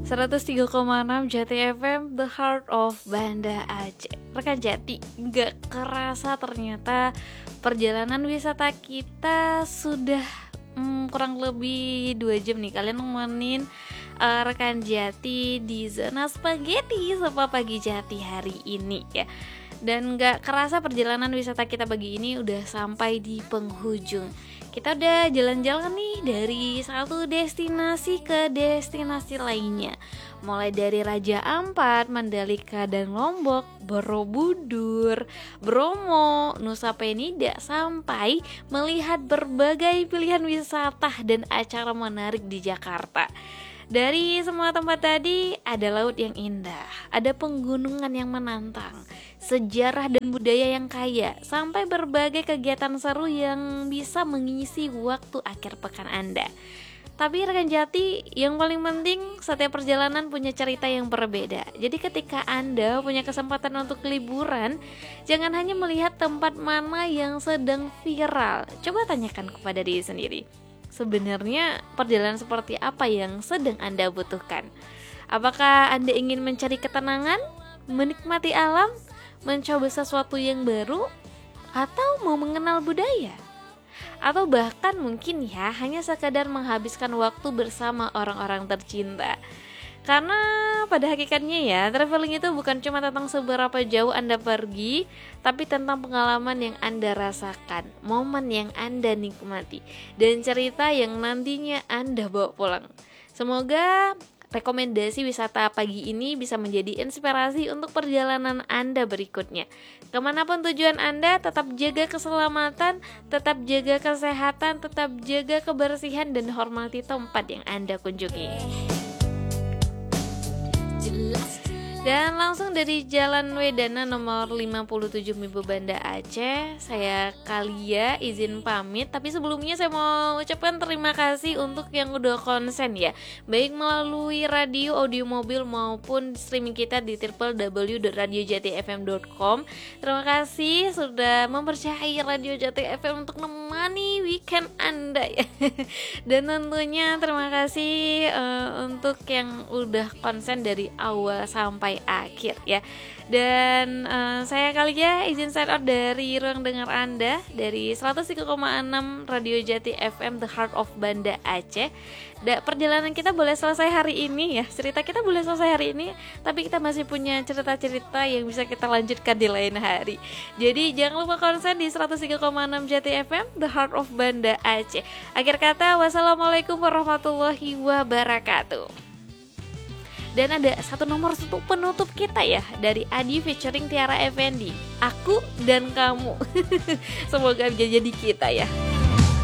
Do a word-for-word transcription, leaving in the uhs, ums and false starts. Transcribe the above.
seratus tiga koma enam Jati F M, The Heart of Banda Aceh. Rekan Jati, gak kerasa ternyata perjalanan wisata kita sudah hmm, kurang lebih dua jam nih. Kalian nemenin uh, rekan Jati di zona spaghetti Sapa Pagi Jati hari ini ya. Dan gak kerasa perjalanan wisata kita pagi ini udah sampai di penghujung. Kita udah jalan-jalan nih dari satu destinasi ke destinasi lainnya. Mulai dari Raja Ampat, Mandalika dan Lombok, Borobudur, Bromo, Nusa Penida, sampai melihat berbagai pilihan wisata dan acara menarik di Jakarta. Dari semua tempat tadi ada laut yang indah, ada penggunungan yang menantang, sejarah dan budaya yang kaya, sampai berbagai kegiatan seru yang bisa mengisi waktu akhir pekan Anda. Tapi rekan Jati, yang paling penting setiap perjalanan punya cerita yang berbeda. Jadi ketika Anda punya kesempatan untuk liburan, jangan hanya melihat tempat mana yang sedang viral. Coba tanyakan kepada diri sendiri, sebenarnya perjalanan seperti apa yang sedang Anda butuhkan? Apakah Anda ingin mencari ketenangan, menikmati alam, mencoba sesuatu yang baru, atau mau mengenal budaya? Atau bahkan mungkin ya hanya sekadar menghabiskan waktu bersama orang-orang tercinta? Karena pada hakikatnya ya, traveling itu bukan cuma tentang seberapa jauh Anda pergi, tapi tentang pengalaman yang Anda rasakan, momen yang Anda nikmati, dan cerita yang nantinya Anda bawa pulang. Semoga rekomendasi wisata pagi ini bisa menjadi inspirasi untuk perjalanan Anda berikutnya. Kemanapun tujuan Anda, tetap jaga keselamatan, tetap jaga kesehatan, tetap jaga kebersihan, dan hormati tempat yang Anda kunjungi. Dan langsung dari Jalan Wedana nomor lima puluh tujuh Mibo Banda Aceh, saya Kalia izin pamit. Tapi sebelumnya saya mau ucapkan terima kasih untuk yang udah konsen ya, baik melalui radio, audio mobil maupun streaming kita di w w w dot radio jati f m dot com. Terima kasih sudah mempercayai Radio Jati F M untuk menemani weekend Anda ya. Dan tentunya terima kasih uh, untuk yang udah konsen dari awal sampai akhir ya. Dan uh, saya Kalia izin sign out dari ruang dengar Anda dari seratus tiga koma enam Radio Jati F M, The Heart of Banda Aceh. Da, perjalanan kita boleh selesai hari ini ya, cerita kita boleh selesai hari ini, tapi kita masih punya cerita-cerita yang bisa kita lanjutkan di lain hari. Jadi jangan lupa konsen di seratus tiga koma enam Jati F M, The Heart of Banda Aceh. Akhir kata, wassalamualaikum warahmatullahi wabarakatuh. Dan ada satu nomor satu penutup kita ya, dari Adi featuring Tiara Effendi, Aku dan Kamu. Semoga bisa jadi kita ya.